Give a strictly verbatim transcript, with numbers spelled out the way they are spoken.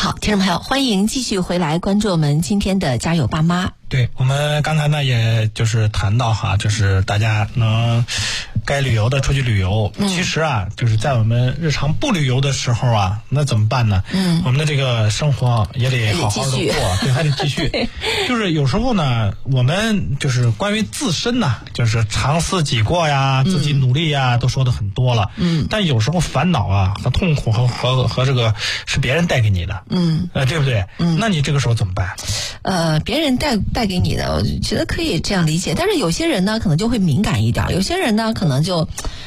好，听众朋友，欢迎继续回来关注我们今天的家有爸妈。 对，我们刚才呢，也就是谈到哈，就是大家能该旅游的出去旅游。嗯、其实啊，就是在我们日常不旅游的时候啊，那怎么办呢？嗯，我们的这个生活也得好好的过，对，还得继续。就是有时候呢，我们就是关于自身呢，就是常思己过呀，自己努力呀，嗯、都说的很多了。嗯，但有时候烦恼啊和痛苦和和和这个是别人带给你的。嗯，呃，对不对？嗯，那你这个时候怎么办？ 呃，别人带带给你的，我觉得可以这样理解。但是有些人呢，可能就会敏感一点；有些人呢，可能就